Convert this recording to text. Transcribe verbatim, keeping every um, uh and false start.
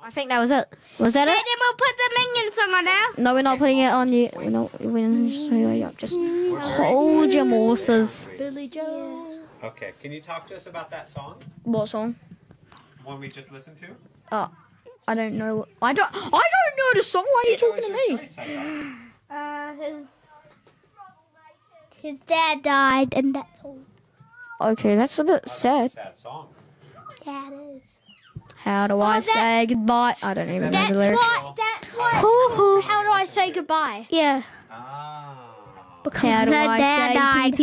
I think that was it. Was that Yeah, it? then we'll put the Minion song on now. No, we're not putting it on you. We're not. We're not just hold your horses. Billy Joe. Okay, can you talk to us about that song? What song? One we just listened to? Oh, I don't know. I don't. I don't know the song. Why are you That talking was to your me? choice, I thought. Uh, his his dad died, and that's all. Okay, that's a bit Oh, that's sad. a sad song. Yeah, it is. How do I Oh, that's- say goodbye? I don't even know That's the lyrics. why. That's why. It's called How do I say goodbye? Yeah. Ah. Because How do her I dad say died.